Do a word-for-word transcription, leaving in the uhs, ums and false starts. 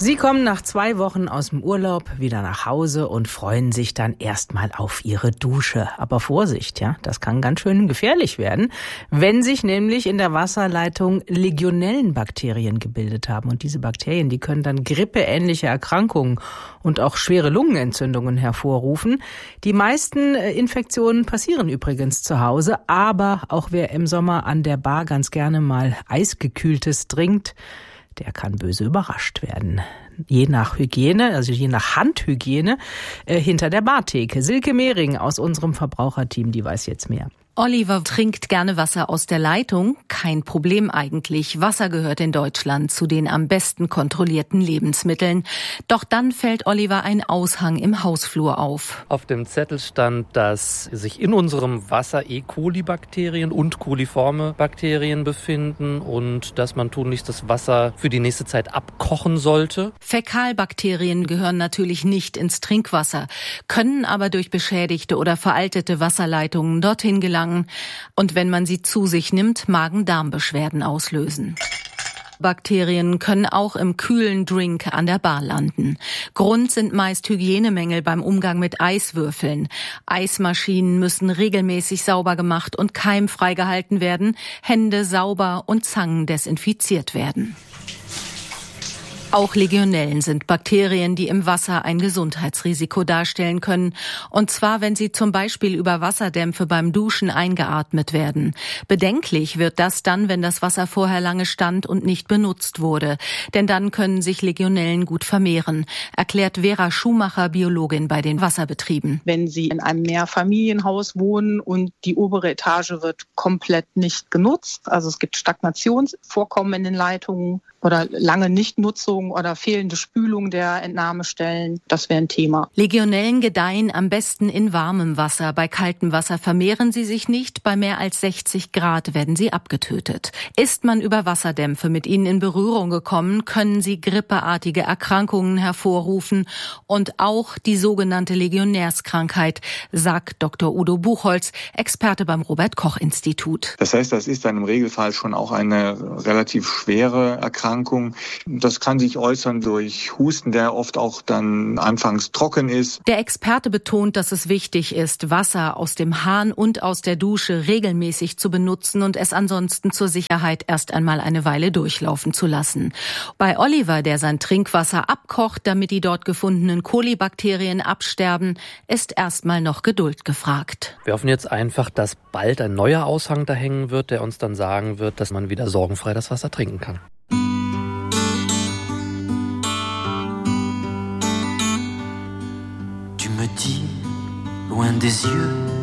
Sie kommen nach zwei Wochen aus dem Urlaub wieder nach Hause und freuen sich dann erstmal auf ihre Dusche. Aber Vorsicht, ja, das kann ganz schön gefährlich werden, wenn sich nämlich in der Wasserleitung Legionellenbakterien gebildet haben. Und diese Bakterien, die können dann grippeähnliche Erkrankungen und auch schwere Lungenentzündungen hervorrufen. Die meisten Infektionen passieren übrigens zu Hause, aber auch wer im Sommer an der Bar ganz gerne mal Eisgekühltes trinkt, der kann böse überrascht werden. Je nach Hygiene, also je nach Handhygiene, äh, hinter der Bartheke. Silke Mehring aus unserem Verbraucherteam, die weiß jetzt mehr. Oliver trinkt gerne Wasser aus der Leitung. Kein Problem eigentlich. Wasser gehört in Deutschland zu den am besten kontrollierten Lebensmitteln. Doch dann fällt Oliver ein Aushang im Hausflur auf. Auf dem Zettel stand, dass sich in unserem Wasser E. coli-Bakterien und coliforme Bakterien befinden und dass man tunlichst das Wasser für die nächste Zeit abkochen sollte. Fäkalbakterien gehören natürlich nicht ins Trinkwasser, können aber durch beschädigte oder veraltete Wasserleitungen dorthin gelangen und wenn man sie zu sich nimmt, Magen-Darm-Beschwerden auslösen. Bakterien können auch im kühlen Drink an der Bar landen. Grund sind meist Hygienemängel beim Umgang mit Eiswürfeln. Eismaschinen müssen regelmäßig sauber gemacht und keimfrei gehalten werden, Hände sauber und Zangen desinfiziert werden. Auch Legionellen sind Bakterien, die im Wasser ein Gesundheitsrisiko darstellen können. Und zwar, wenn sie zum Beispiel über Wasserdämpfe beim Duschen eingeatmet werden. Bedenklich wird das dann, wenn das Wasser vorher lange stand und nicht benutzt wurde. Denn dann können sich Legionellen gut vermehren, erklärt Vera Schumacher, Biologin bei den Wasserbetrieben. Wenn Sie in einem Mehrfamilienhaus wohnen und die obere Etage wird komplett nicht genutzt, also es gibt Stagnationsvorkommen in den Leitungen oder lange Nichtnutzung oder fehlende Spülung der Entnahmestellen, das wäre ein Thema. Legionellen gedeihen am besten in warmem Wasser. Bei kaltem Wasser vermehren sie sich nicht. Bei mehr als sechzig Grad werden sie abgetötet. Ist man über Wasserdämpfe mit ihnen in Berührung gekommen, können sie grippeartige Erkrankungen hervorrufen und auch die sogenannte Legionärskrankheit, sagt Doktor Udo Buchholz, Experte beim Robert-Koch-Institut. Das heißt, das ist dann im Regelfall schon auch eine relativ schwere Erkrankung. Das kann sich äußern durch Husten, der oft auch dann anfangs trocken ist. Der Experte betont, dass es wichtig ist, Wasser aus dem Hahn und aus der Dusche regelmäßig zu benutzen und es ansonsten zur Sicherheit erst einmal eine Weile durchlaufen zu lassen. Bei Oliver, der sein Trinkwasser abkocht, damit die dort gefundenen Kolibakterien absterben, ist erstmal noch Geduld gefragt. Wir hoffen jetzt einfach, dass bald ein neuer Aushang da hängen wird, der uns dann sagen wird, dass man wieder sorgenfrei das Wasser trinken kann. Tu me dis, loin des yeux,